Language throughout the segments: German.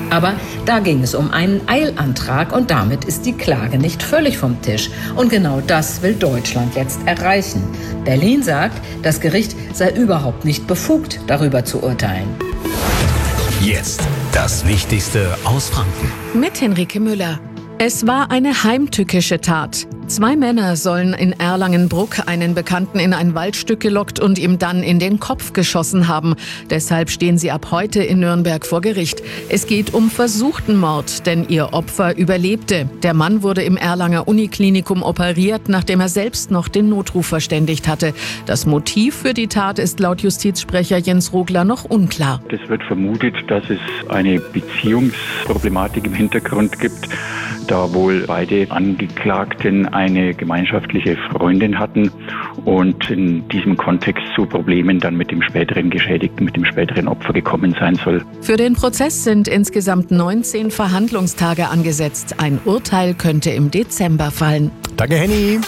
Aber da ging es um einen Eilantrag und damit ist die Klage nicht völlig vom Tisch. Und genau das will Deutschland jetzt erreichen. Berlin sagt, das Gericht sei überhaupt nicht befugt, darüber zu urteilen. Jetzt das Wichtigste aus Franken. Mit Henrike Müller. Es war eine heimtückische Tat. 2 Männer sollen in Erlangen-Bruck einen Bekannten in ein Waldstück gelockt und ihm dann in den Kopf geschossen haben. Deshalb stehen sie ab heute in Nürnberg vor Gericht. Es geht um versuchten Mord, denn ihr Opfer überlebte. Der Mann wurde im Erlanger Uniklinikum operiert, nachdem er selbst noch den Notruf verständigt hatte. Das Motiv für die Tat ist laut Justizsprecher Jens Rogler noch unklar. Es wird vermutet, dass es eine Beziehungsproblematik im Hintergrund gibt, da wohl beide Angeklagten eine gemeinschaftliche Freundin hatten und in diesem Kontext zu Problemen dann mit dem späteren Geschädigten, mit dem späteren Opfer gekommen sein soll. Für den Prozess sind insgesamt 19 Verhandlungstage angesetzt. Ein Urteil könnte im Dezember fallen. Danke, Henny.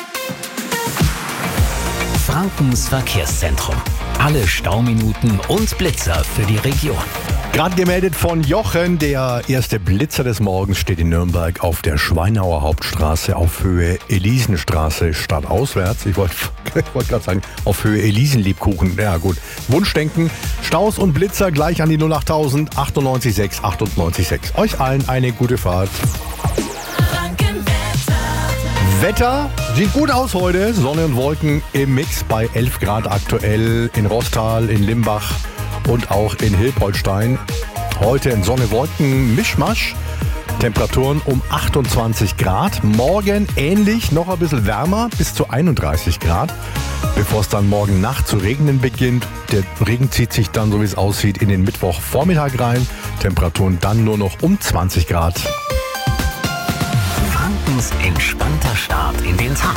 Frankens Verkehrszentrum. Alle Stauminuten und Blitzer für die Region. Gerade gemeldet von Jochen, der erste Blitzer des Morgens steht in Nürnberg auf der Schweinauer Hauptstraße auf Höhe Elisenstraße stadtauswärts. Ich wollte gerade sagen, auf Höhe Elisenlebkuchen. Ja gut, Wunschdenken, Staus und Blitzer gleich an die 08000 98 6 98 6. Euch allen eine gute Fahrt. Wetter sieht gut aus heute. Sonne und Wolken im Mix bei 11 Grad aktuell in Rostal, in Limbach und auch in Hilpoltstein. Heute in Sonne, Wolken, Mischmasch. Temperaturen um 28 Grad. Morgen ähnlich, noch ein bisschen wärmer, bis zu 31 Grad. Bevor es dann morgen Nacht zu regnen beginnt. Der Regen zieht sich dann, so wie es aussieht, in den Mittwochvormittag rein. Temperaturen dann nur noch um 20 Grad. Frankens entspannter Start in den Tag.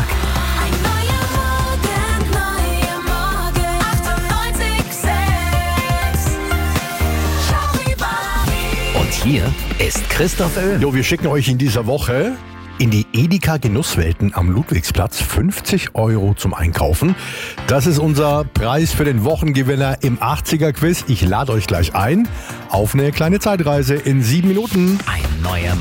Und hier ist Christoph Öl. Jo, wir schicken euch in dieser Woche in die Edeka Genusswelten am Ludwigsplatz 50 € zum Einkaufen. Das ist unser Preis für den Wochengewinner im 80er-Quiz. Ich lade euch gleich ein auf eine kleine Zeitreise in 7 Minuten. Ein neuer